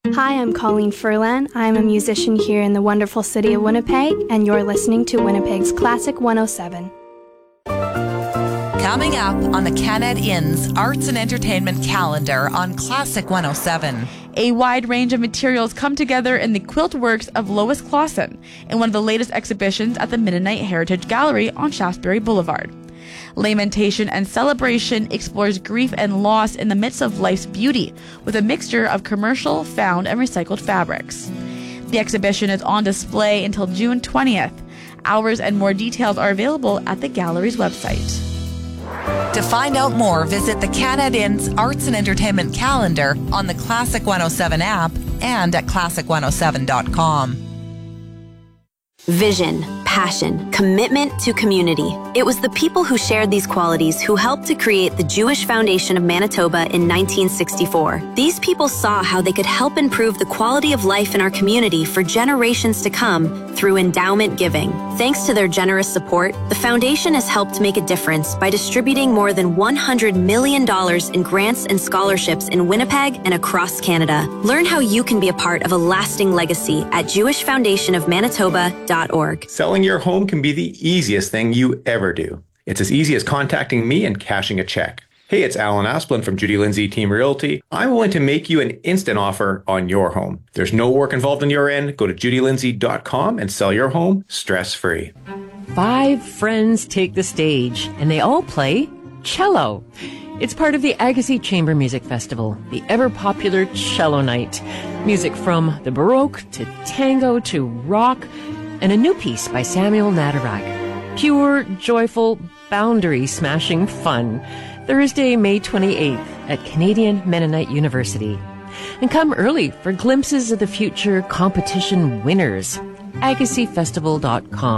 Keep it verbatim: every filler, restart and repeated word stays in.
Hi, I'm Colleen Furlan. I'm a musician here in the wonderful city of Winnipeg, and you're listening to Winnipeg's Classic one oh seven. Coming up on the Canad Inn's Arts and Entertainment calendar on Classic one oh seven. A wide range of materials come together in the quilt works of Lois Clausen in one of the latest exhibitions at the Mennonite Heritage Gallery on Shaftesbury Boulevard. Lamentation and Celebration explores grief and loss in the midst of life's beauty with a mixture of commercial, found, and recycled fabrics. The exhibition is on display until June twentieth. Hours and more details are available at the gallery's website. To find out more, visit the Canad Inn's Arts and Entertainment calendar on the Classic one oh seven app and at classic one oh seven dot com. Vision, passion, commitment to community. It was the people who shared these qualities who helped to create the Jewish Foundation of Manitoba in nineteen sixty-four. These people saw how they could help improve the quality of life in our community for generations to come through endowment giving. Thanks to their generous support, the foundation has helped make a difference by distributing more than one hundred million dollars in grants and scholarships in Winnipeg and across Canada. Learn how you can be a part of a lasting legacy at jewish foundation of manitoba dot org. Selling your home can be the easiest thing you ever do. It's as easy as contacting me and cashing a check. Hey, it's Alan Asplin from Judy Lindsay Team Realty. I'm willing to make you an instant offer on your home. There's no work involved on your end. Go to judy lindsay dot com and sell your home stress-free. Five friends take the stage, and they all play cello. It's part of the Agassiz Chamber Music Festival, the ever-popular Cello Night. Music from the Baroque to tango to rock, and a new piece by Samuel Natarak. Pure, joyful, boundary-smashing fun. Thursday, May twenty-eighth at Canadian Mennonite University. And come early for glimpses of the future competition winners. agassiz festival dot com